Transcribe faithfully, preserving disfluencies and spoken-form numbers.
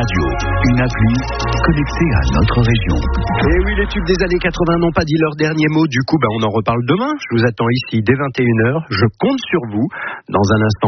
Radio, une appli connectée à notre région. Et oui, les tubes des années quatre-vingts n'ont pas dit leur dernier mot. Du coup, bah, on en reparle demain. Je vous attends ici dès vingt et une heures. Je compte sur vous. Dans un instant.